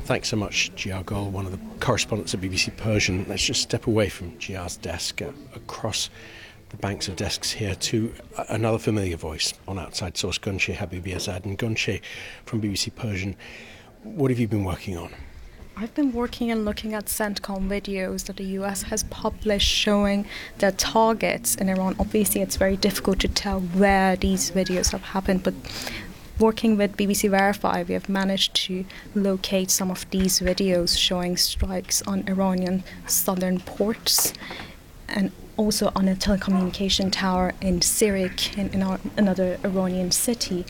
Thanks so much, Gia Gol, one of the correspondents at BBC Persian. Let's just step away from Gia's desk, across the banks of desks here to another familiar voice on Outside Source, Gunche Habibiazad. And Gunche, from BBC Persian, what have you been working on? I've been working and looking at CENTCOM videos that the US has published showing their targets in Iran. Obviously, it's very difficult to tell where these videos have happened, but working with BBC Verify, we have managed to locate some of these videos showing strikes on Iranian southern ports and also on a telecommunication tower in Sirik, in another Iranian city.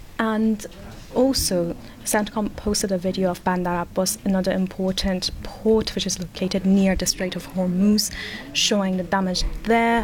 And also, CENTCOM posted a video of Bandar Abbas, another important port which is located near the Strait of Hormuz, showing the damage there.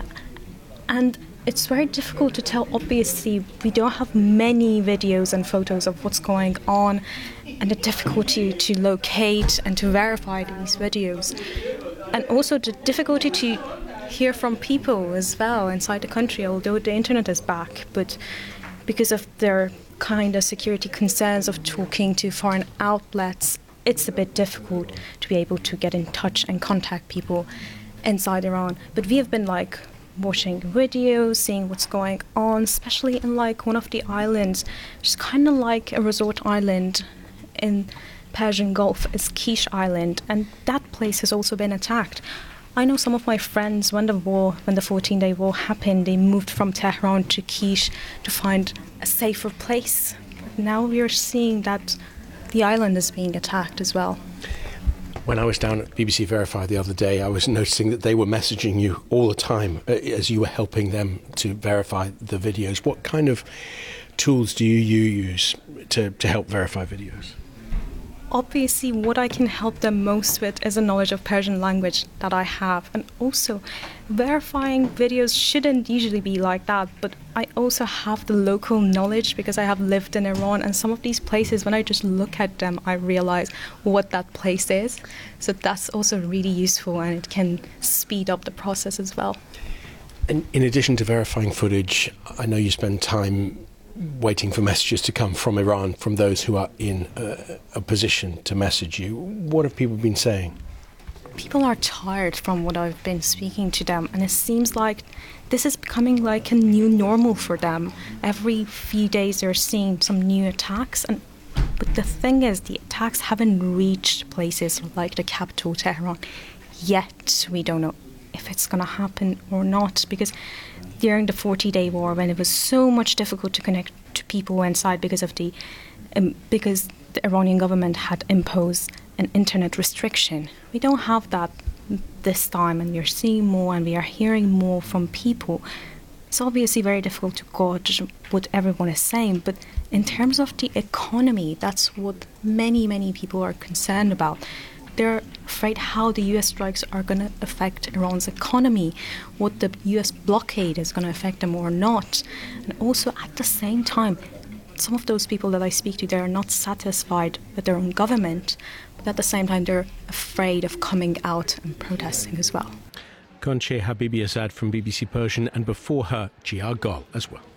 And it's very difficult to tell. Obviously, we don't have many videos and photos of what's going on, and the difficulty to locate and to verify these videos. And also the difficulty to hear from people as well inside the country, although the internet is back. But because of their kind of security concerns of talking to foreign outlets, it's a bit difficult to be able to get in touch and contact people inside Iran. But we have been watching videos, seeing what's going on, especially in one of the islands, which is kind of like a resort island in Persian Gulf, is Kish Island, and that place has also been attacked. I know some of my friends, when the 14-day war happened, they moved from Tehran to Kish to find a safer place. But now we are seeing that the island is being attacked as well. When I was down at BBC Verify the other day, I was noticing that they were messaging you all the time as you were helping them to verify the videos. What kind of tools do you use to help verify videos? Obviously, what I can help them most with is a knowledge of Persian language that I have. And also, verifying videos shouldn't usually be like that, but I also have the local knowledge because I have lived in Iran, and some of these places, when I just look at them, I realize what that place is. So that's also really useful, and it can speed up the process as well. And in addition to verifying footage, I know you spend time waiting for messages to come from Iran, from those who are in a position to message you. What have people been saying? People are tired from what I've been speaking to them, and it seems like this is becoming like a new normal for them. Every few days they're seeing some new attacks, but the thing is, the attacks haven't reached places like the capital, Tehran, yet. We don't know if it's going to happen or not, because during the 40-day war, when it was so much difficult to connect to people inside because the Iranian government had imposed an internet restriction, we don't have that this time, and we're seeing more and we are hearing more from people. It's obviously very difficult to gauge what everyone is saying, but in terms of the economy, that's what many people are concerned about. They're afraid how the US strikes are going to affect Iran's economy, what the US blockade is going to affect them or not. And also, at the same time, some of those people that I speak to, they're not satisfied with their own government, but at the same time, they're afraid of coming out and protesting as well. Gunche Habibiazad from BBC Persian, and before her, Gia Gol as well.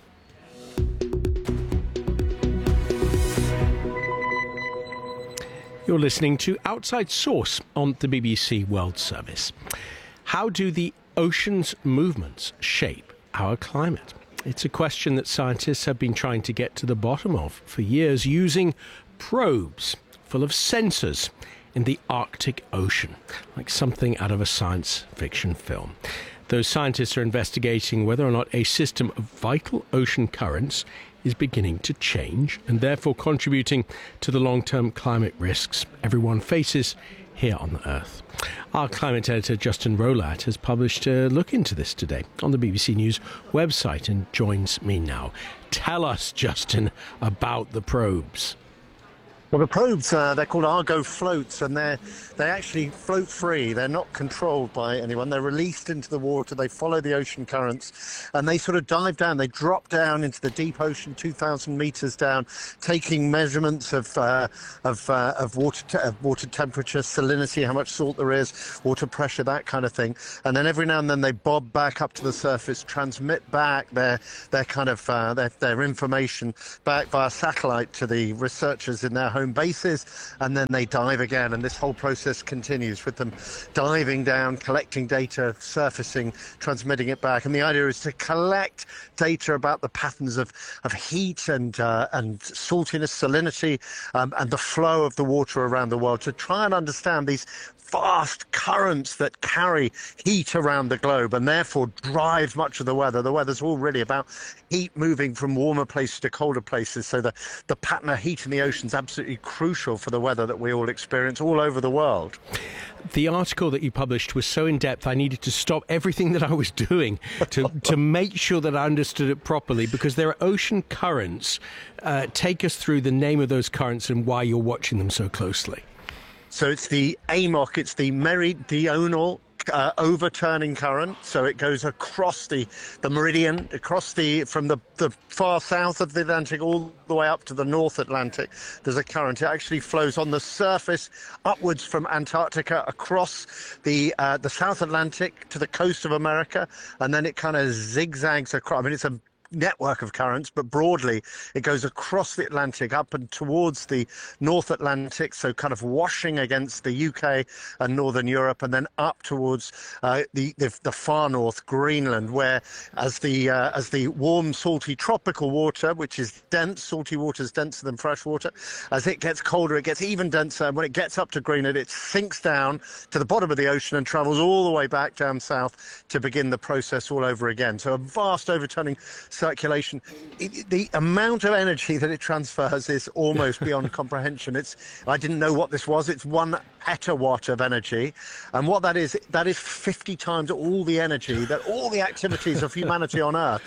You're listening to Outside Source on the BBC World Service. How do the ocean's movements shape our climate? It's a question that scientists have been trying to get to the bottom of for years, using probes full of sensors in the Arctic Ocean, like something out of a science fiction film. Those scientists are investigating whether or not a system of vital ocean currents is beginning to change and therefore contributing to the long-term climate risks everyone faces here on the Earth. Our climate editor, Justin Rowlatt, has published a look into this today on the BBC News website and joins me now. Tell us, Justin, about the probes. Well, the probes, they're called Argo floats, and they actually float free. They're not controlled by anyone. They're released into the water. They follow the ocean currents, and they sort of dive down. They drop down into the deep ocean, 2,000 meters down, taking measurements of water temperature, salinity, how much salt there is, water pressure, that kind of thing. And then every now and then they bob back up to the surface, transmit back their information back via satellite to the researchers in their home home bases, and then they dive again. And this whole process continues with them diving down, collecting data, surfacing, transmitting it back. And the idea is to collect data about the patterns of heat and saltiness, salinity, and the flow of the water around the world, to try and understand these vast currents that carry heat around the globe and therefore drive much of the weather. The weather's all really about heat moving from warmer places to colder places. So the pattern of heat in the ocean is absolutely crucial for the weather that we all experience all over the world. The article that you published was so in-depth, I needed to stop everything that I was doing to make sure that I understood it properly, because there are ocean currents. Take us through the name of those currents and why you're watching them so closely. So it's the AMOC, it's the meridional overturning current. So it goes across the meridian, from the far south of the Atlantic all the way up to the North Atlantic. There's a current. It actually flows on the surface upwards from Antarctica across the South Atlantic to the coast of America, and then it kind of zigzags across. I mean, it's a network of currents, but broadly it goes across the Atlantic up and towards the North Atlantic, so kind of washing against the UK and Northern Europe, and then up towards the far north, Greenland, where as the warm, salty tropical water, which is dense, salty water is denser than fresh water, as it gets colder, it gets even denser, and when it gets up to Greenland, it sinks down to the bottom of the ocean and travels all the way back down south to begin the process all over again. So a vast overturning circulation. The amount of energy that it transfers is almost beyond comprehension. I didn't know what this was. It's 1 petawatt of energy, and what that is 50 times all the energy that all the activities of humanity on Earth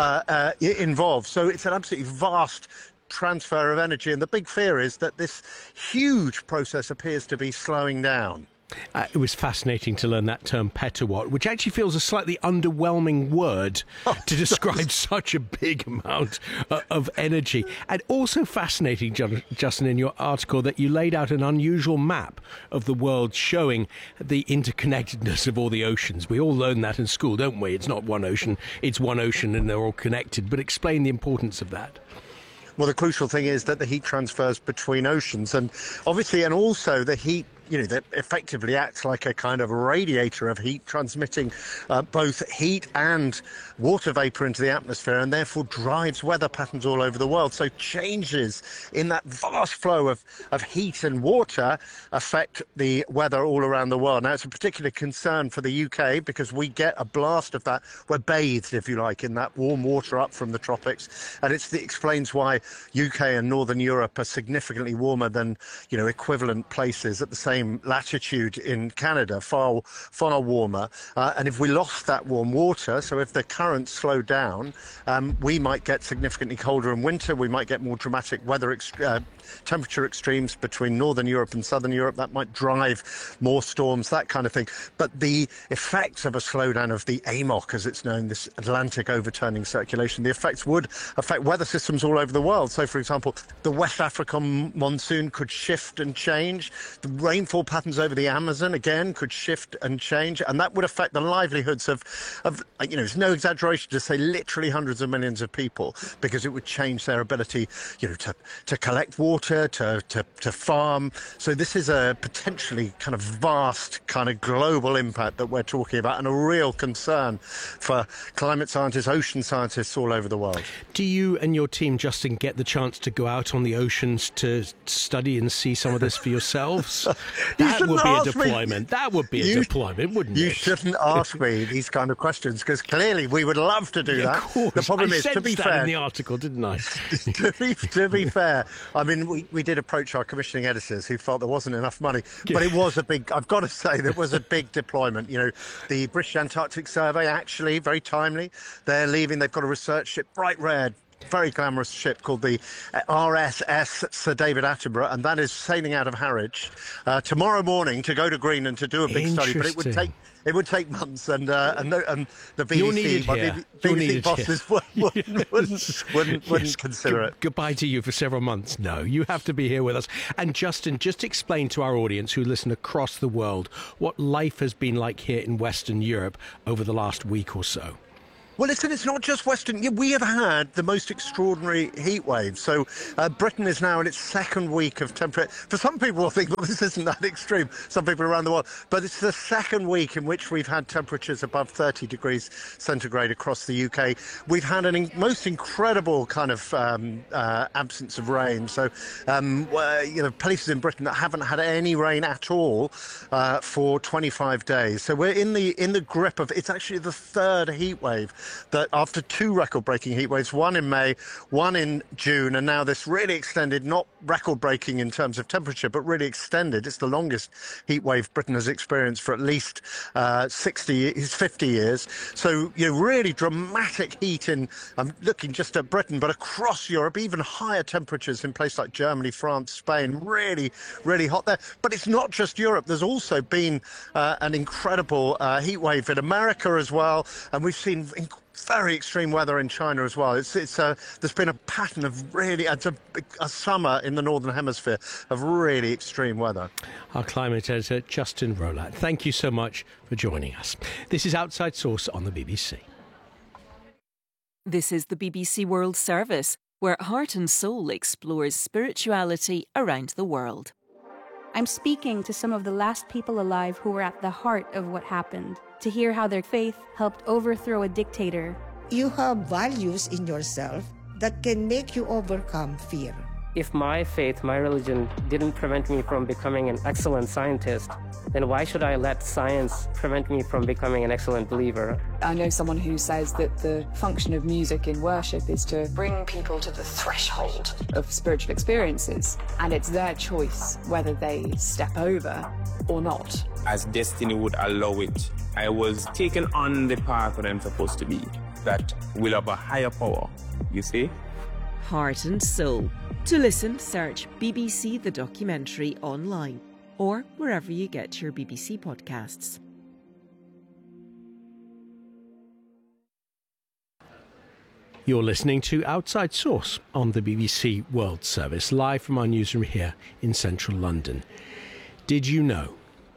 involve. So it's an absolutely vast transfer of energy, and the big fear is that this huge process appears to be slowing down. It was fascinating to learn that term petawatt, which actually feels a slightly underwhelming word to describe such a big amount of energy. And also fascinating, Justin, in your article, that you laid out an unusual map of the world showing the interconnectedness of all the oceans. We all learn that in school, don't we? It's not one ocean, it's one ocean and they're all connected. But explain the importance of that. Well, the crucial thing is that the heat transfers between oceans, and obviously, and also the heat, that effectively acts like a kind of radiator of heat, transmitting both heat and water vapor into the atmosphere, and therefore drives weather patterns all over the world. So changes in that vast flow of heat and water affect the weather all around the world. Now, it's a particular concern for the UK because we get a blast of that. We're bathed, if you like, in that warm water up from the tropics, and it explains why UK and Northern Europe are significantly warmer than, equivalent places at the same latitude in Canada, far warmer. And if we lost that warm water, so if the currents slow down, we might get significantly colder in winter. We might get more dramatic temperature extremes between Northern Europe and Southern Europe. That might drive more storms, that kind of thing. But the effects of a slowdown of the AMOC, as it's known, this Atlantic overturning circulation, the effects would affect weather systems all over the world. So, for example, the West African monsoon could shift and change. The rainfall patterns over the Amazon, again, could shift and change. And that would affect the livelihoods of it's no exaggeration to say literally hundreds of millions of people, because it would change their ability, to collect water, to farm. So this is a potentially kind of vast kind of global impact that we're talking about, and a real concern for climate scientists, ocean scientists all over the world. Do you and your team, Justin, get the chance to go out on the oceans to study and see some of this for yourselves? That would be a deployment. That would be a deployment, wouldn't it? You shouldn't ask me these kind of questions, because clearly we would love to do that. Of course. The problem is, to be fair, in the article, didn't I? to be fair, I mean, we did approach our commissioning editors who felt there wasn't enough money, but it was a big, I've got to say, there was a big deployment. The British Antarctic Survey, actually, very timely. They're leaving, they've got a research ship, bright red, very glamorous ship called the RSS Sir David Attenborough, and that is sailing out of Harwich tomorrow morning to go to Greenland to do a big study, but it would take months, and the BBC bosses wouldn't consider it. Goodbye to you for several months. No, you have to be here with us. And Justin, just explain to our audience who listen across the world what life has been like here in Western Europe over the last week or so. Well, listen, it's not just Western. We have had the most extraordinary heat wave. So Britain is now in its second week of temperature. For some people will think, well, this isn't that extreme, some people around the world. But it's the second week in which we've had temperatures above 30 degrees centigrade across the UK. We've had a most incredible kind of absence of rain. So, places in Britain that haven't had any rain at all for 25 days. So we're in the grip of, it's actually the third heat wave that after two record-breaking heat waves, one in May, one in June, and now this really extended, not record-breaking in terms of temperature, but really extended. It's the longest heat wave Britain has experienced for at least 50 years. So, really dramatic heat in, I'm looking just at Britain, but across Europe, even higher temperatures in places like Germany, France, Spain, really, really hot there. But it's not just Europe. There's also been an incredible heat wave in America as well, and we've seen very extreme weather in China as well. There's been a pattern of really a summer in the Northern Hemisphere of really extreme weather. Our climate editor, Justin Rowlatt. Thank you so much for joining us. This is Outside Source on the BBC. This is the BBC World Service, where Heart and Soul explores spirituality around the world. I'm speaking to some of the last people alive who were at the heart of what happened, to hear how their faith helped overthrow a dictator. You have values in yourself that can make you overcome fear. If my faith, my religion, didn't prevent me from becoming an excellent scientist, then why should I let science prevent me from becoming an excellent believer? I know someone who says that the function of music in worship is to bring people to the threshold of spiritual experiences, and it's their choice whether they step over or not. As destiny would allow it, I was taken on the path that I'm supposed to be, that will have a higher power, you see? Heart and Soul. To listen, search BBC The Documentary online or wherever you get your BBC podcasts. You're listening to Outside Source on the BBC World Service, live from our newsroom here in central London. Did you know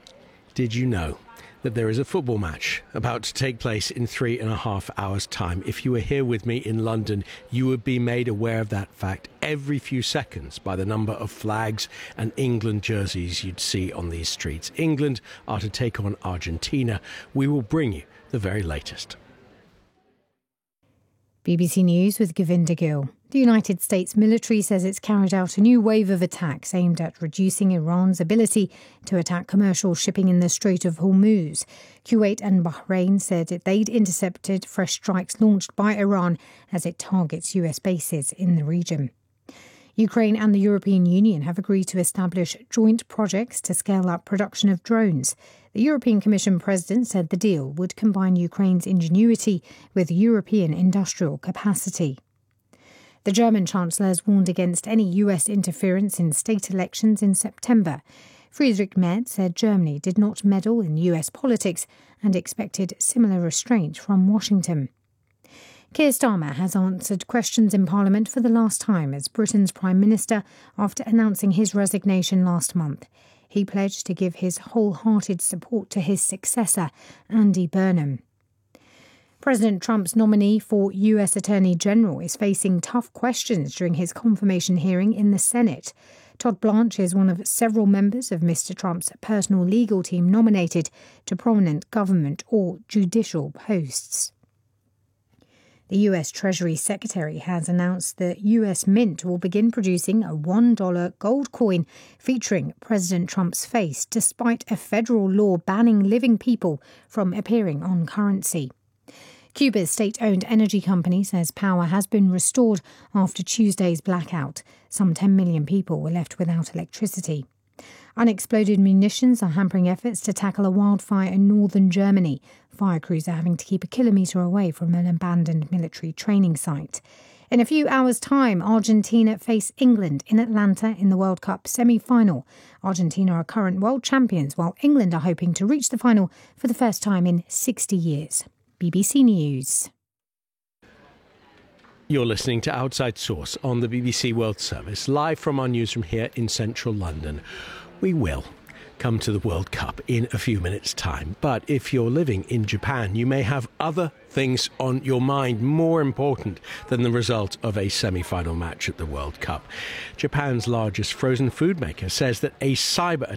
that there is a football match about to take place in 3.5 hours' time? If you were here with me in London, you would be made aware of that fact every few seconds by the number of flags and England jerseys you'd see on these streets. England are to take on Argentina. We will bring you the very latest. BBC News with Govinda Gill. The United States military says it's carried out a new wave of attacks aimed at reducing Iran's ability to attack commercial shipping in the Strait of Hormuz. Kuwait and Bahrain said they'd intercepted fresh strikes launched by Iran as it targets US bases in the region. Ukraine and the European Union have agreed to establish joint projects to scale up production of drones. The European Commission president said the deal would combine Ukraine's ingenuity with European industrial capacity. The German Chancellor has warned against any US interference in state elections in September. Friedrich Merz said Germany did not meddle in US politics and expected similar restraint from Washington. Keir Starmer has answered questions in Parliament for the last time as Britain's Prime Minister after announcing his resignation last month. He pledged to give his wholehearted support to his successor, Andy Burnham. President Trump's nominee for US Attorney General is facing tough questions during his confirmation hearing in the Senate. Todd Blanche is one of several members of Mr. Trump's personal legal team nominated to prominent government or judicial posts. The US Treasury Secretary has announced the US Mint will begin producing a $1 gold coin featuring President Trump's face, despite a federal law banning living people from appearing on currency. Cuba's state-owned energy company says power has been restored after Tuesday's blackout. Some 10 million people were left without electricity. Unexploded munitions are hampering efforts to tackle a wildfire in northern Germany. Fire crews are having to keep a kilometre away from an abandoned military training site. In a few hours' time, Argentina face England in Atlanta in the World Cup semi-final. Argentina are current world champions, while England are hoping to reach the final for the first time in 60 years. BBC News. You're listening to Outside Source on the BBC World Service, live from our newsroom here in central London. We will come to the World Cup in a few minutes' time. But if you're living in Japan, you may have other things on your mind more important than the result of a semi-final match at the World Cup. Japan's largest frozen food maker says that a cyber